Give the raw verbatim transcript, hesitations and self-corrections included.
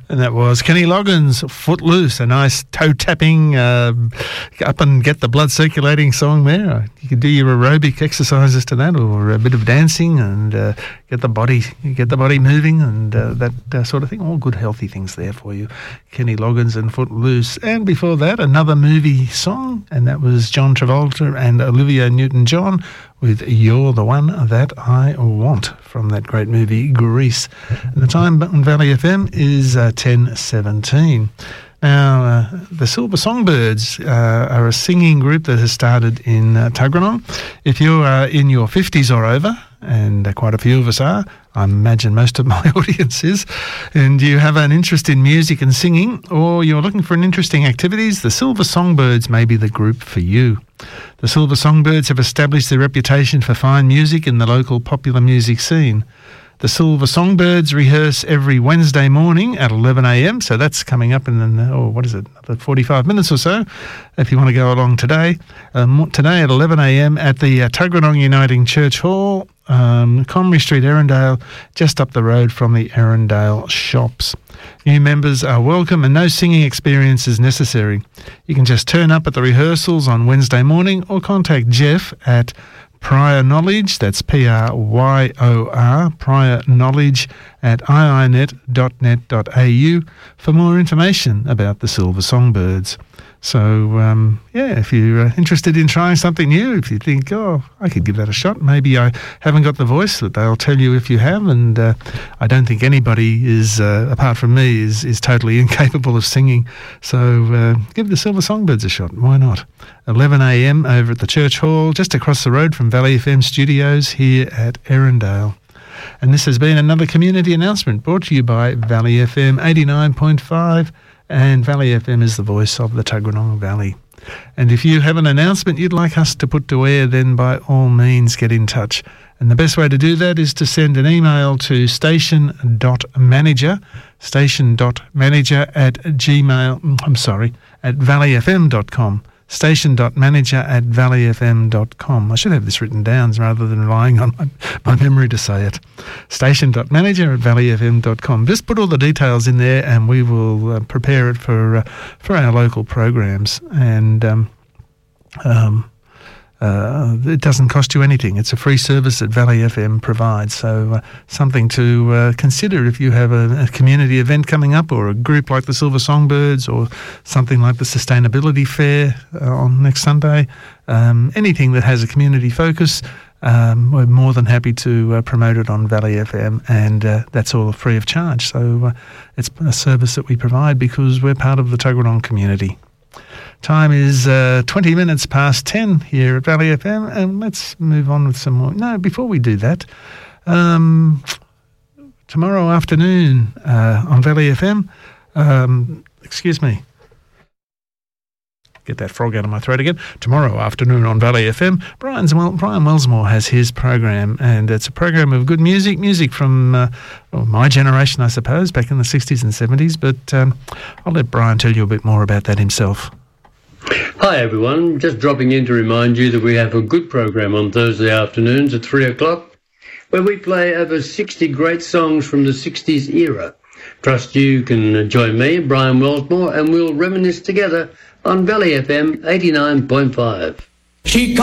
And that was Kenny Loggins, Footloose, a nice toe-tapping, uh, up and get the blood circulating song there. You could do your aerobic exercises to that, or a bit of dancing, and uh, get the body get the body moving, and uh, that uh, sort of thing. All good, healthy things there for you. Kenny Loggins and Footloose. And before that, another movie song, and that was John Travolta and Olivia Newton-John with You're the One That I Want, from that great movie Grease. And the time on Valley F M is uh, ten seventeen. Now, uh, the Silver Songbirds uh, are a singing group that has started in uh, Tuggeranong. If you are in your fifties or over, and uh, quite a few of us are, I imagine most of my audience is, and you have an interest in music and singing, or you're looking for an interesting activities, the Silver Songbirds may be the group for you. The Silver Songbirds have established their reputation for fine music in the local popular music scene. The Silver Songbirds rehearse every Wednesday morning at eleven a m, so that's coming up in, oh, what is it, another forty-five minutes or so, if you want to go along today. Um, today at eleven a m at the uh, Tuggeranong Uniting Church Hall, um, Comrie Street, Erindale, just up the road from the Erindale shops. New members are welcome and no singing experience is necessary. You can just turn up at the rehearsals on Wednesday morning or contact Jeff at Prior Knowledge, that's P R Y O R, Prior Knowledge at i i net dot net dot a u for more information about the Silver Songbirds. So, um, yeah, if you're uh, interested in trying something new, if you think, oh, I could give that a shot, maybe I haven't got the voice, but they'll tell you if you have, and uh, I don't think anybody is, uh, apart from me, is, is totally incapable of singing. So uh, give the Silver Songbirds a shot. Why not? eleven a m over at the Church Hall, just across the road from Valley F M Studios here at Erindale. And this has been another community announcement brought to you by Valley F M eighty-nine point five, and Valley F M is the voice of the Tuggeranong Valley. And if you have an announcement you'd like us to put to air, then by all means get in touch. And the best way to do that is to send an email to station.manager, station.manager at gmail, I'm sorry, at valley f m dot com. station.manager at valley f m dot com. I should have this written down rather than relying on my, my memory to say it. Station.manager at valley f m dot com. Just put all the details in there and we will uh, prepare it for uh, for our local programs. And um, um, uh, it doesn't cost you anything. It's a free service that Valley F M provides. So uh, something to uh, consider if you have a, a community event coming up, or a group like the Silver Songbirds, or something like the Sustainability Fair uh, on next Sunday. Um, anything that has a community focus, um, we're more than happy to uh, promote it on Valley F M, and uh, that's all free of charge. So uh, it's a service that we provide because we're part of the Tuggeranong community. Time is uh, twenty minutes past ten here at Valley F M, and let's move on with some more. No, before we do that, um, tomorrow afternoon uh, on Valley F M, um, excuse me, get that frog out of my throat again. Tomorrow afternoon on Valley F M, Brian's, well, Brian Wellsmore has his program, and it's a program of good music, music from uh, well, my generation, I suppose, back in the sixties and seventies, but um, I'll let Brian tell you a bit more about that himself. Hi everyone, just dropping in to remind you that we have a good program on Thursday afternoons at three o'clock, where we play over sixty great songs from the sixties era. Trust you can join me, Brian Wellsmore, and we'll reminisce together on Valley F M eighty-nine point five. She